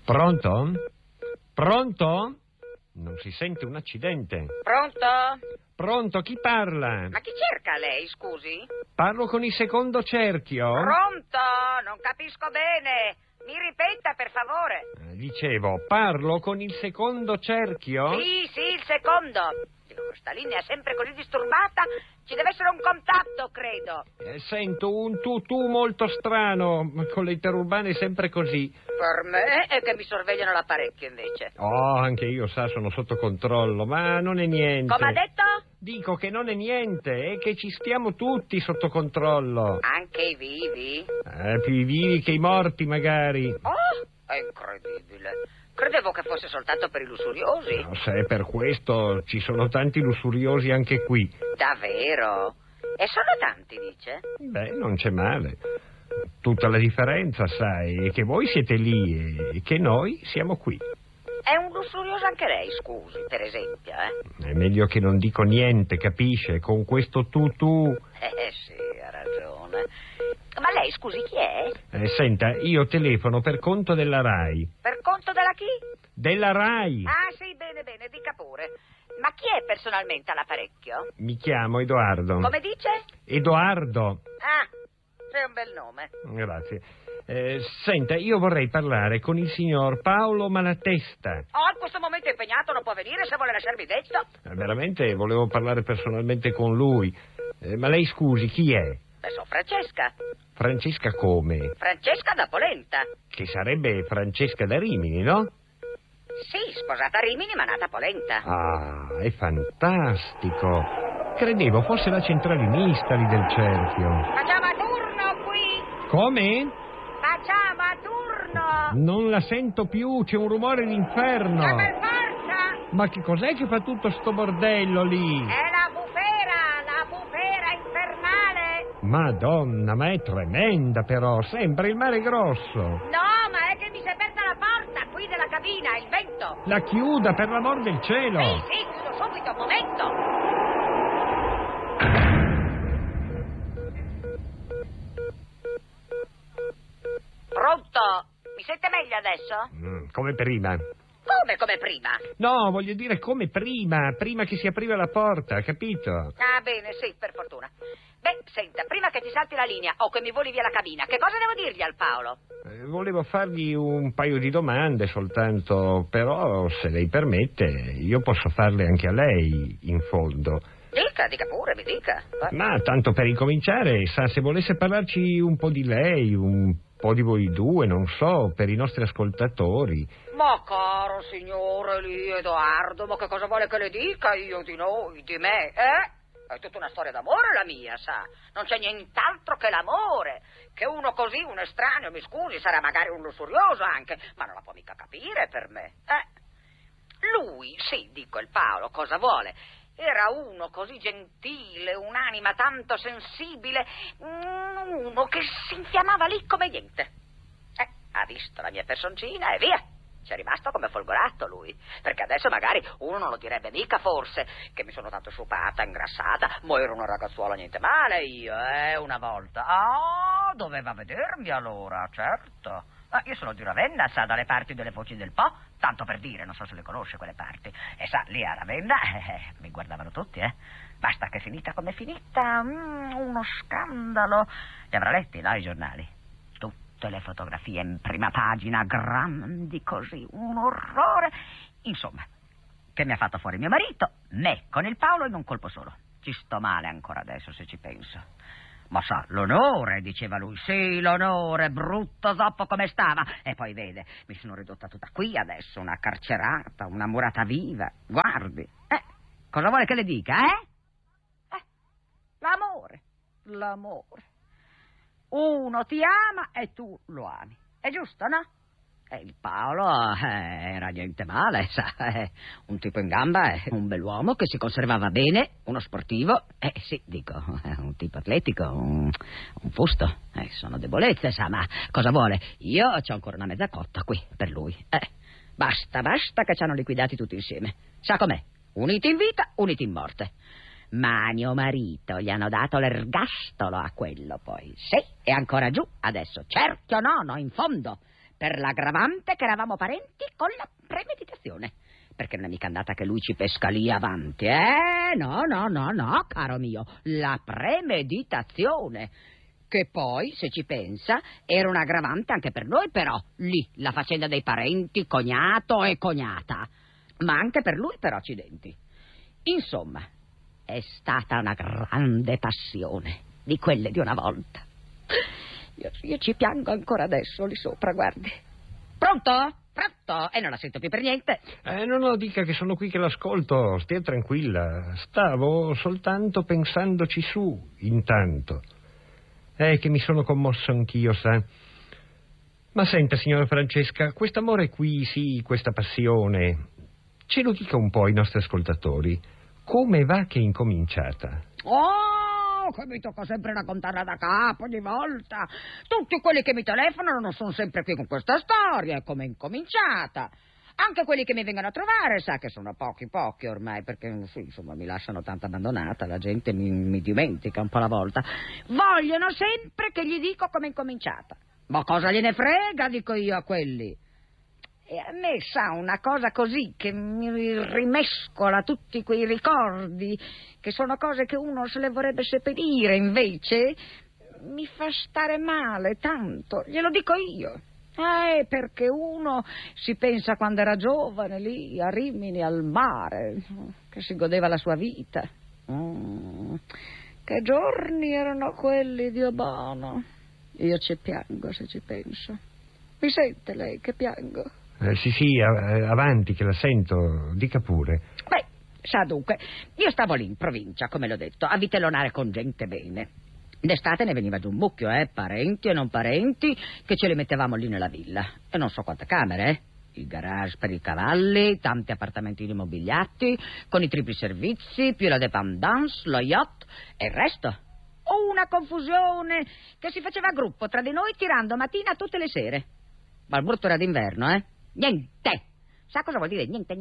Pronto? Pronto? Non si sente un accidente. Pronto? Pronto, chi parla? Ma chi cerca lei, scusi? Parlo con il secondo cerchio. Pronto? Non capisco bene. Mi ripeta, per favore. Dicevo, parlo con il secondo cerchio? Sì, il secondo. Dico, questa linea è sempre così disturbata. Ci deve essere un contatto, credo. Sento un tutù molto strano, con le interurbane è sempre così. Per me è che mi sorvegliano l'apparecchio, invece. Oh, anche io, sa, sono sotto controllo, ma non è niente. Come ha detto? Dico che non è niente, è che ci stiamo tutti sotto controllo. Anche i vivi? Più i vivi che i morti, magari. Oh, è incredibile. Credevo che fosse soltanto per i lussuriosi. No, se è per questo, ci sono tanti lussuriosi anche qui. Davvero? E sono tanti, dice? Beh, non c'è male. Tutta la differenza, sai, è che voi siete lì e che noi siamo qui. È un lussurioso anche lei, scusi, per esempio, eh? È meglio che non dico niente, capisce? Con questo tutù... Sì, ha ragione. Ma lei, scusi, chi è? Senta, io telefono per conto della RAI. Per conto della chi? Della RAI! Ah, sì, bene, dica pure. Ma chi è personalmente all'apparecchio? Mi chiamo Edoardo. Come dice? Edoardo. Ah, c'è un bel nome. Grazie. Senta, io vorrei parlare con il signor Paolo Malatesta. Oh, in questo momento è impegnato, non può venire se vuole lasciarmi detto. Veramente volevo parlare personalmente con lui. Ma lei scusi, chi è? Beh, sono Francesca. Francesca come? Francesca da Polenta. Che sarebbe Francesca da Rimini, no? Sì, sposata a Rimini ma nata a Polenta. Ah, è fantastico. Credevo fosse la centralinista lì del cerchio. Facciamo a turno qui. Come? Facciamo a turno. Non la sento più, c'è un rumore d'inferno. Ma per forza. Ma che cos'è che fa tutto sto bordello lì? È la bufera infernale. Madonna, ma è tremenda però, sembra il mare grosso. No, ma è che mi si è aperta la porta qui della cabina, il vento. La chiuda, per l'amor del cielo. Sì, chiudo subito, un momento. Pronto? Mi sente meglio adesso? Come prima. Come prima? No, voglio dire come prima che si apriva la porta, capito? Ah, bene, sì, per fortuna. Beh, senta, prima che ti salti la linea o che mi voli via la cabina, che cosa devo dirgli al Paolo? Volevo fargli un paio di domande soltanto, però se lei permette, io posso farle anche a lei, in fondo. Dica pure, mi dica. Ma tanto per incominciare, sa, se volesse parlarci un po' di lei, un po' di voi due, non so, per i nostri ascoltatori. Ma caro signore lì, Edoardo, ma che cosa vuole che le dica io di noi, di me, È tutta una storia d'amore la mia, sa. Non c'è nient'altro che l'amore. Che uno così, un estraneo, mi scusi, sarà magari un lussurioso anche, ma non la può mica capire per me, Lui, sì, dico il Paolo, cosa vuole? Era uno così gentile, un'anima tanto sensibile, uno che si infiammava lì come niente. Ha visto la mia personcina e via. C'è rimasto come folgorato lui, perché adesso magari uno non lo direbbe mica forse, che mi sono tanto sciupata, ingrassata, ma ero una ragazzuola niente male io, una volta. Ah, doveva vedermi allora, certo. Io sono di Ravenna, sa, dalle parti delle Foci del Po, tanto per dire, non so se le conosce quelle parti. E sa, lì a Ravenna, mi guardavano tutti, Basta che finita come finita, uno scandalo. Li avrà letti, no, i giornali? Tutte le fotografie in prima pagina, grandi così, un orrore. Insomma, che mi ha fatto fuori mio marito, me con il Paolo in un colpo solo. Ci sto male ancora adesso se ci penso. Ma sa, l'onore, diceva lui, sì, l'onore, brutto zoppo come stava. E poi vede, mi sono ridotta tutta qui adesso, una carcerata, una murata viva. Guardi, cosa vuole che le dica, L'amore. Uno ti ama e tu lo ami. È giusto, no? E il Paolo era niente male, sa. Un tipo in gamba, un bell'uomo che si conservava bene, uno sportivo. Sì, dico, un tipo atletico, un fusto. Sono debolezze, sa, ma cosa vuole? Io c'ho ancora una mezza cotta qui, per lui. Basta che ci hanno liquidati tutti insieme. Sa com'è? Uniti in vita, uniti in morte. Ma mio marito gli hanno dato l'ergastolo a quello poi. Sì, è ancora giù adesso. Cerchio nono, in fondo. per l'aggravante che eravamo parenti con la premeditazione. Perché non è mica andata che lui ci pesca lì avanti, No, caro mio, la premeditazione. Che poi, se ci pensa, era un aggravante anche per noi, però, lì, la faccenda dei parenti, cognato e cognata. Ma anche per lui, per accidenti. Insomma, è stata una grande passione, di quelle di una volta. Io ci piango ancora adesso, lì sopra, guardi. Pronto? Pronto? E non la sento più per niente. No, dica che sono qui che l'ascolto, stia tranquilla. Stavo soltanto pensandoci su, intanto. Che mi sono commosso anch'io, sa. Ma senta, signora Francesca, quest'amore qui, sì, questa passione, ce lo dica un po' ai nostri ascoltatori. Come va che è incominciata? Oh, che mi tocca sempre raccontarla da capo ogni volta. Tutti quelli che mi telefonano non sono sempre qui con questa storia, è come è incominciata. Anche quelli che mi vengono a trovare, sa che sono pochi ormai, perché sì, insomma mi lasciano tanto abbandonata, la gente mi dimentica un po' alla volta. Vogliono sempre che gli dico come è incominciata. Ma cosa gliene frega, dico io a quelli. E a me, sa, una cosa così che mi rimescola tutti quei ricordi, che sono cose che uno se le vorrebbe seppellire, invece mi fa stare male tanto, glielo dico io. Perché uno si pensa quando era giovane lì a Rimini al mare, che si godeva la sua vita. Che giorni erano quelli, Dio buono. Io ci piango se ci penso. Mi sente lei che piango? Sì, avanti che la sento, dica pure. Beh, sa dunque, io stavo lì in provincia, come l'ho detto, a vitellonare con gente bene. D'estate ne veniva giù un mucchio, parenti e non parenti, che ce li mettevamo lì nella villa. E non so quante camere, Il garage per i cavalli, tanti appartamentini mobiliati, con i tripli servizi, più la dépendance, lo yacht e il resto. Una confusione che si faceva a gruppo tra di noi tirando mattina tutte le sere. Ma il brutto era d'inverno, Niente! Sa cosa vuol dire niente?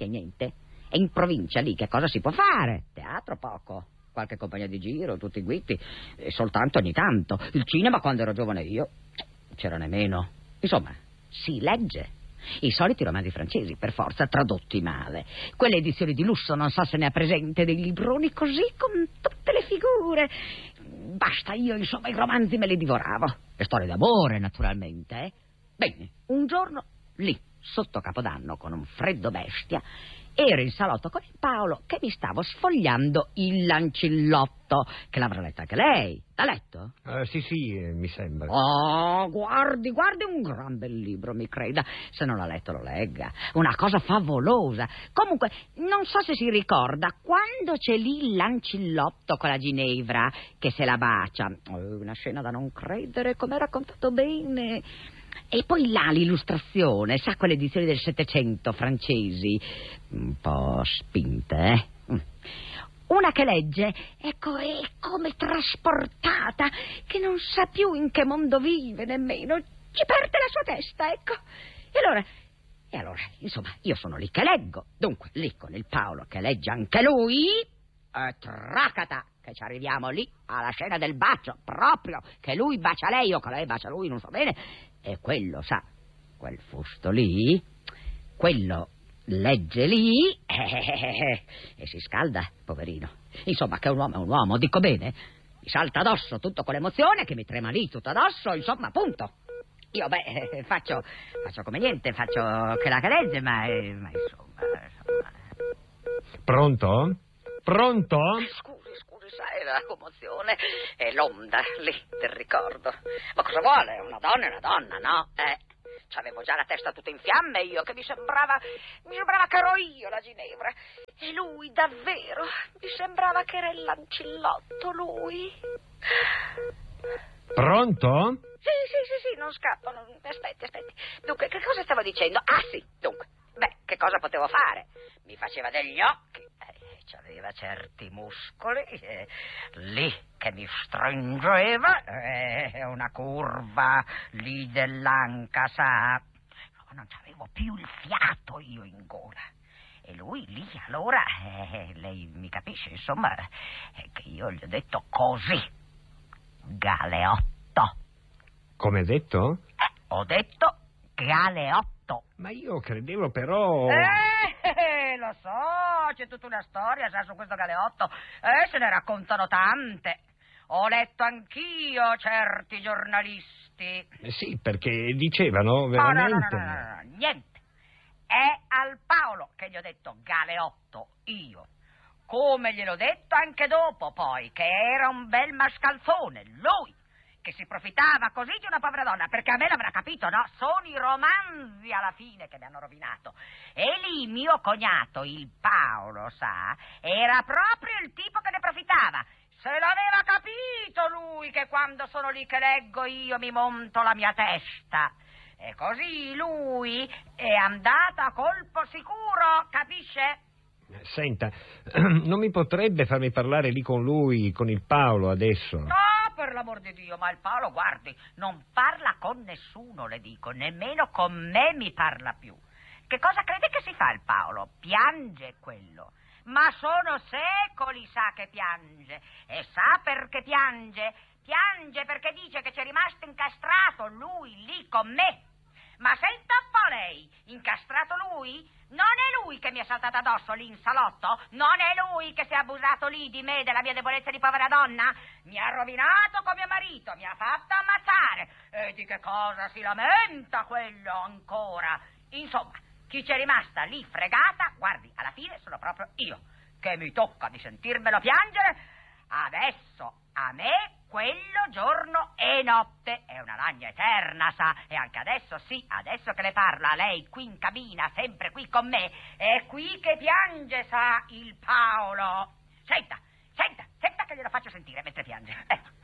E in provincia lì che cosa si può fare? Teatro poco. Qualche compagnia di giro, tutti guitti, soltanto ogni tanto. Il cinema, quando ero giovane io, c'era nemmeno. Insomma, si legge. I soliti romanzi francesi, per forza, tradotti male. Quelle edizioni di lusso, non so se ne ha presente, dei libroni così, con tutte le figure. Basta, io, insomma, i romanzi me li divoravo. Le storie d'amore, naturalmente, Bene, un giorno, lì, sotto Capodanno, con un freddo bestia, ero in salotto con il Paolo che mi stavo sfogliando il Lancillotto, che l'avrà letto anche lei. L'ha letto? Sì, mi sembra. Oh, guardi, un gran bel libro, mi creda. Se non l'ha letto lo legga. Una cosa favolosa. Comunque, non so se si ricorda, quando c'è lì il Lancillotto con la Ginevra che se la bacia. Una scena da non credere, com'è raccontato bene. E poi là l'illustrazione, sa, quelle edizioni del Settecento francesi, un po' spinte, Una che legge, ecco, è come trasportata, che non sa più in che mondo vive nemmeno, ci perde la sua testa, ecco. E allora, insomma, io sono lì che leggo, dunque, lì con il Paolo che legge anche lui, tracata, che ci arriviamo lì alla scena del bacio, proprio, che lui bacia lei o che lei bacia lui, non so bene. E quello, sa, quel fusto lì, quello legge lì e si scalda, poverino. Insomma, che un uomo è un uomo, dico bene. Mi salta addosso tutto con l'emozione, che mi trema lì tutto addosso, insomma, appunto. Io, faccio come niente, faccio che la che legge, ma insomma. Pronto? Pronto? Scusi, sai, la commozione è l'onda lì del ricordo. Ma cosa vuole? Una donna è una donna, no? C'avevo già la testa tutta in fiamme io, che mi sembrava che ero io la Ginevra. E lui, davvero, mi sembrava che era il Lancillotto, lui. Pronto? Sì, non scappo, aspetti. Dunque, che cosa stavo dicendo? Ah, sì, dunque. Che cosa potevo fare? Mi faceva degli occhi, c'aveva certi muscoli, lì che mi stringeva, una curva lì dell'anca, sa. Non c'avevo più il fiato io in gola. E lui lì, allora, lei mi capisce, insomma, che io gli ho detto così, Galeotto. Come detto? Ho detto Galeotto. Ma io credevo però... Lo so, c'è tutta una storia, sa, su questo Galeotto. Se ne raccontano tante. Ho letto anch'io certi giornalisti. Sì, perché dicevano No, veramente... no, niente. È al Paolo che gli ho detto Galeotto, io. Come gliel'ho detto anche dopo, poi, che era un bel mascalzone, lui, che si profittava così di una povera donna, perché a me l'avrà capito, no? Sono i romanzi alla fine che mi hanno rovinato. E lì mio cognato, il Paolo, sa, era proprio il tipo che ne profittava. Se l'aveva capito lui che quando sono lì che leggo io mi monto la mia testa. E così lui è andato a colpo sicuro, capisce? Senta, non mi potrebbe farmi parlare lì con lui, con il Paolo, adesso? No, per l'amor di Dio, ma il Paolo, guardi, non parla con nessuno, le dico, nemmeno con me mi parla più. Che cosa crede che si fa il Paolo? Piange quello. Ma sono secoli, sa, che piange. E sa perché piange? Piange perché dice che c'è rimasto incastrato lui lì con me. Ma senta un po' lei, incastrato lui? Non è lui che mi è saltato addosso lì in salotto? Non è lui che si è abusato lì di me, della mia debolezza di povera donna? Mi ha rovinato con mio marito, mi ha fatto ammazzare. E di che cosa si lamenta quello ancora? Insomma, chi c'è rimasta lì fregata, guardi, alla fine sono proprio io, che mi tocca di sentirmelo piangere. Adesso, a me, quello giorno e notte è una lagna eterna, sa, e anche adesso, sì, adesso che le parla, lei qui in cabina, sempre qui con me, è qui che piange, sa, il Paolo. Senta che glielo faccio sentire mentre piange.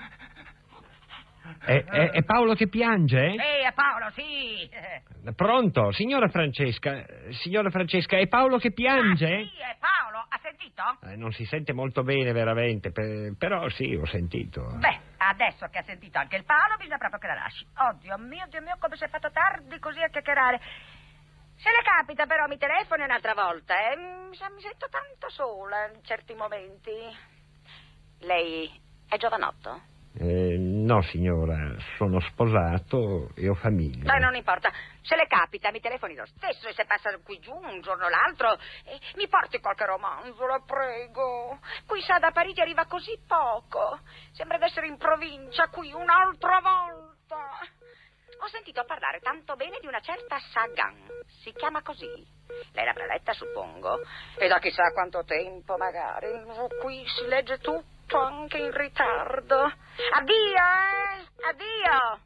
È Paolo che piange? Sì, è Paolo, sì. Pronto, signora Francesca, è Paolo che piange? Ah, sì, è Paolo, ha sentito? Non si sente molto bene veramente, però sì, ho sentito. Beh, adesso che ha sentito anche il Paolo bisogna proprio che la lasci. Oh, Dio mio, come si è fatto tardi così a chiacchierare. Se le capita però mi telefoni un'altra volta, mi sento tanto sola in certi momenti. Lei è giovanotto? No, signora, sono sposato e ho famiglia. Non importa, se le capita mi telefoni lo stesso e se passa qui giù un giorno o l'altro mi porti qualche romanzo, la prego. Qui sa, da Parigi arriva così poco, sembra d'essere in provincia qui un'altra volta. Ho sentito parlare tanto bene di una certa Sagan, si chiama così. Lei l'avrà letta, suppongo, e da chissà quanto tempo magari. Qui si legge tutto, anche in ritardo. Addio, addio.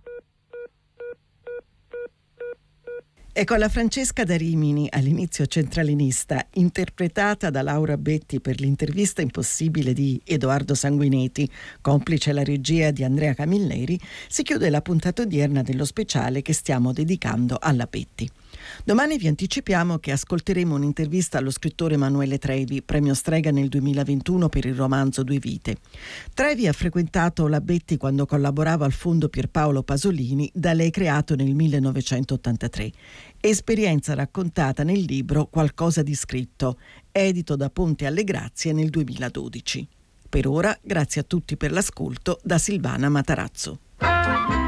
Ecco la Francesca da Rimini, all'inizio centralinista, interpretata da Laura Betti per l'intervista impossibile di Edoardo Sanguineti, complice la regia di Andrea Camilleri, si chiude la puntata odierna dello speciale che stiamo dedicando alla Betti. Domani vi anticipiamo che ascolteremo un'intervista allo scrittore Emanuele Trevi, premio Strega nel 2021 per il romanzo Due vite. Trevi ha frequentato la Betti quando collaborava al Fondo Pierpaolo Pasolini, da lei creato nel 1983. Esperienza raccontata nel libro Qualcosa di scritto, edito da Ponte alle Grazie nel 2012. Per ora, grazie a tutti per l'ascolto, da Silvana Matarazzo.